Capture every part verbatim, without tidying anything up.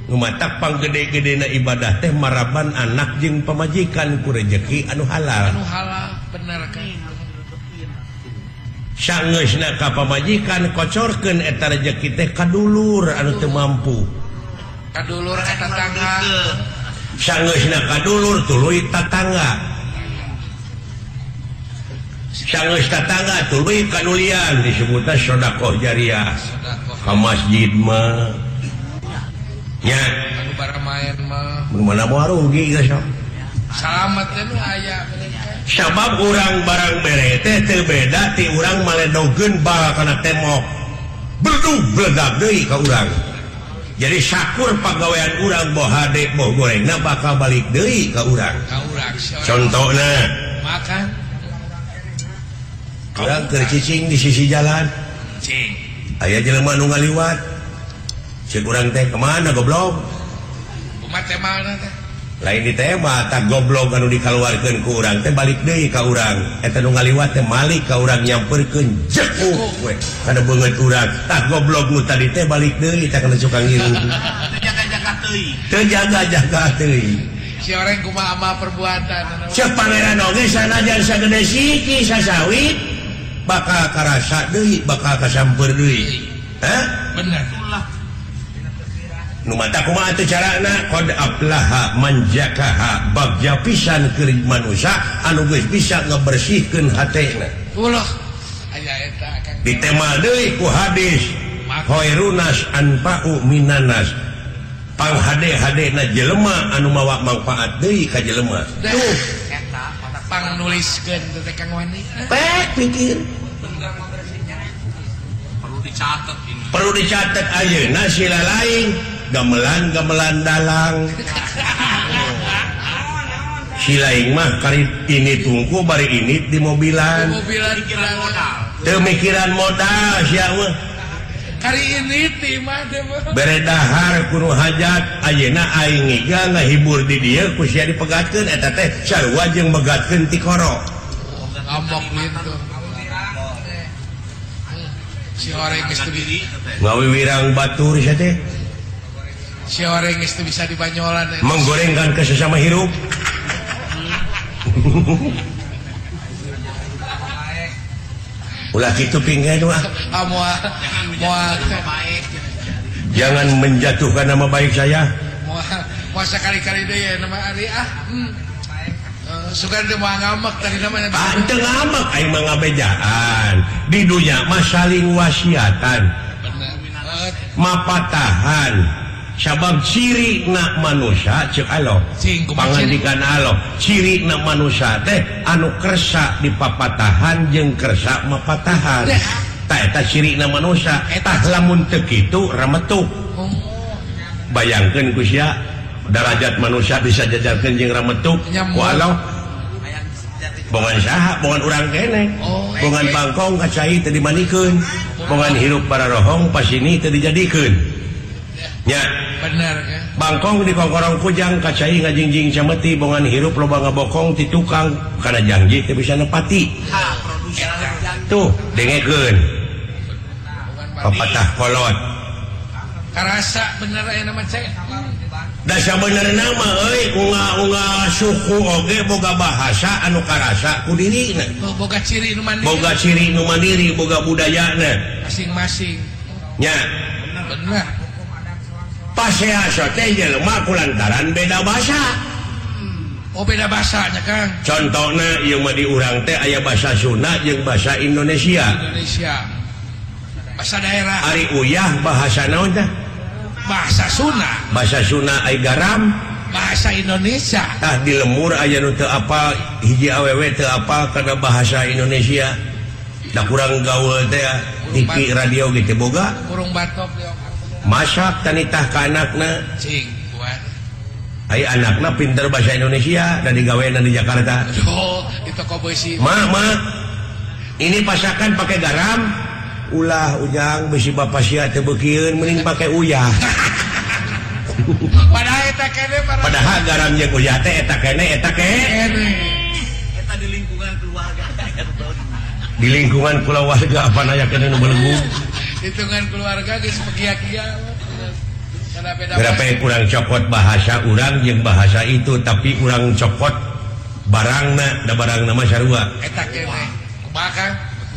Ngumatak panggede-gede na ibadah teh maraban anak jeung pamajikan ku rezeki anu halal. Anu halal bener kan. Sangeusna ka pamajikan kocorkeun eta rezeki teh ka dulur anu teu mampu. Ka dulur eta tangga. Sangeusna ka dulur tuluy tatangga. Sangeus tatangga tuluy kanulian disebutna sedekah jariah. Ka masjid mah nya anu bara main mah mun mana moal rugi geus salamet teh nu aya sabab urang barang bere teh teu beda ti urang maledogkeun bal kana temok bledug bledag deui ka urang jadi sakur pagawean urang boh hade boh gorengna bakal balik deui ka urang ka urang contona makan urang keur cicing di sisi jalan cing aya jelema nu ngaliwat cek urang teh kemana goblok umat teh mana teh lain di teh mah tak goblok anu dikaluarkeun ku urang teh balik deui ka urang eta nu ngaliwat teh malik ka urang nyamperkeun jek we kana beungeut urang tak goblok nu tadi teh balik deui teh kana suka ngiru teu jaga-jaga teuing teu jaga-jaga teuing si orang kumaha ama perbuatan cek pangeran oge sanajan sagede siki sasawit bakal karasa deui bakal kasamper deui hah bener nu mata kumaha teu carana qad aflaha man zakaha bagja pisan keur manusia anu geus bisa ngabersihkeun hatena ulah aya eta kan ditemal deui ku hadis khairunas anfa'u minanas panghade-hadena jelema anu mawa manfaat deui ka jelema tuh eta pang nuliskeun teh Kang Wani pek pikir perlu dicatet ini perlu dicatet ayeuna sila lain gamelan-gamelan dalang silaing mah kari ini tungku bari ini di mobilan mobilan mikiran modal teu mikiran modal sia mah kari ini ti mah bere dahar kudu hajat ayeuna aing iga ngahibur di dieu ku sia dipegatkeun eta teh sarua jeung megatkeun ti koro ngambok gitu si orang geus teu diri ngawiwirang batur sia teh si orang geus teu bisa dibanyolan menggorengkan ke sesama hirup ulah kitu pinggan wah moal moal jangan menjatuhkan nama baik saya moal moal sekali-kali deui ya nama ari ah sugan teu moal ngamek tadi namanya ah teu ngamek aing mah ngabejaan di dunya mah saling wasiatan bener mapatahan sabab ciri na manusia cek Allah pangandikan Allah ciri na manusia teh anu kersa di papatahan jeung kersa mapatahan tak eta ciri na manusia tah lamun teu kitu rametuk bayangkeun ku sia derajat manusia bisa jajarkeun jeung rametuk ku Allah bongan saha bongan urang keneh bongan bangkong kacai teu dimanikeun bongan hirup para rohong pas ini teu dijadikeun nya bener kan bangkong di kongkorong kujang kacai ngajingjing cameti bongan hirup loba ngabokong ti tukang kana janji teu bisa nepati ha produksi tuh dengekeun papatah kolot karasa bener aya nama cek da sabenerna mah euy unga-unga suku oge boga bahasa anu karasa ku dirina boga ciri nu mandiri boga ciri nu mandiri boga budayana masing-masing nya bener paseasa teh jelema kulantaran beda bahasa. Oh beda bahasanya Kang. Contohna ieu mah di urang teh aya bahasa Sunda jeung bahasa Indonesia. Indonesia. Bahasa daerah. Ari uyah bahasa naon teh? Bahasa Sunda. Bahasa Sunda aya garam. Bahasa Indonesia. Tah di lemur aya nu teu apal hiji awewe teu apal kana bahasa Indonesia. Da kurang gaul teh T V radio gitu boga. Kurung batok yo. Masak tanitah ka anakna cing buat ai anakna pinter bahasa Indonesia dan digawean di Jakarta oh itu kok besi ma ma ini pasakan pakai garam ulah ujang besi bapak sia teu beukieun mending pakai uyah padahal eta kene padahal garam jeung uyah teh eta kene eta kene eta di lingkungan keluarga di lingkungan keluarga apa naya kene nu belenggu hitungan keluarga geus pegia-kia kurang cokot bahasa urang yang bahasa itu tapi kurang cokot barangna da barang nama sarua eta kene kumaha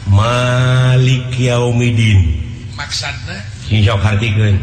Malik Yaumidin maksudna sing sok hartikeun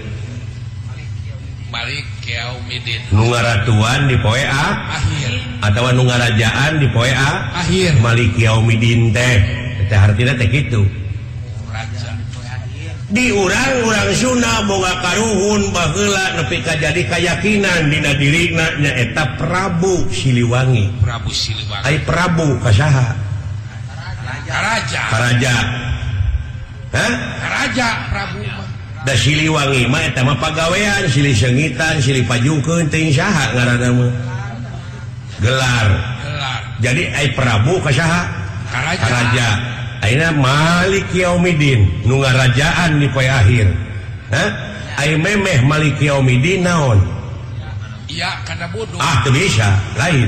Malik Yaumidin nu ngaratuan di poe a akhir atawa nu ngarajaan di poe a akhir Malik Yaumidin teh teh hartina teh kitu raja di urang-urang Sunda boga karuhun baheula nepi ka jadi keyakinan dina dirina nyaeta Prabu Siliwangi. Prabu Siliwangi. Ai Prabu kasaha? Karaja. Karaja. Hah? Karaja Prabu mah. Da Siliwangi mah eta mah pagawean, silih sengitan, silih pajukeun teuing saha ngaranna mah. Gelar. Gelar. Jadi ai Prabu kasaha? Karaja. Karaja. Aina Malik Yaumidin nu ngarajaan di poe akhir. Hah? Ai memeh Malik Yaumidin naon? Iya kana bodoh. Ah teu bisa, lain.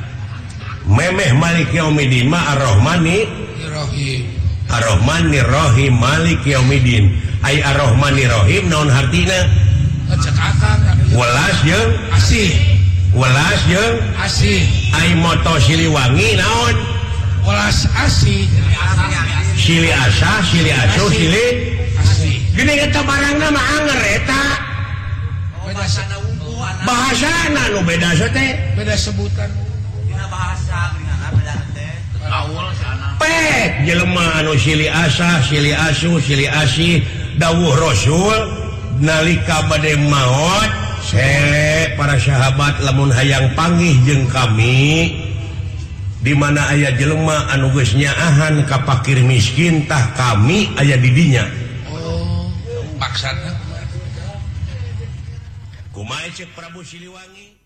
Memeh Malik Yaumidin mah Ar-Rahmani Rahim. Ar-Rahmani Rahim Malik Yaumidin. Ai Ar-Rahmani Rahim naon hartina? Cek akang. Welas jeung asih. Welas jeung asih. Ai moto Siliwangi naon? Welas asih. Sili asa, sili asu, sili asih. Gini eta barangna mah anger eta. Bahasana unggul. Bahasana nu beda teh. Beda sebutan. Dina bahasa geuningan beda teh. Awal sana. Pek jelema anu sili asa, sili asu, sili asih dawuh Rasul nalika bade maot se para sahabat lamun hayang panggih jeung kami di mana aya jelema anu geus nyaahan ka fakir miskin tah kami aya di dinya. Oh, maksudna kumaha cek Prabu Siliwangi?